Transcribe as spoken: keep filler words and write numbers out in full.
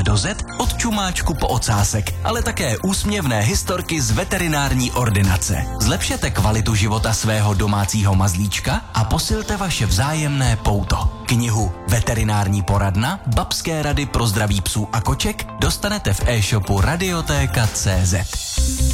do Z, od čumáčku po ocásek, ale také úsměvné historky z veterinární ordinace. Zlepšete kvalitu života svého domácího mazlíčka a posilte vaše vzájemné pouto. Knihu Veterinární poradna, babské rady pro zdraví psů a koček dostanete v e-shopu radiotéka tečka cé zet.